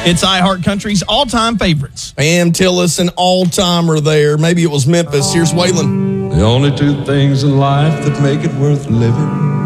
It's iHeart Country's all-time favorites. Pam Tillis, an all-timer there. Maybe it was Memphis. Here's Waylon. The only two things in life that make it worth living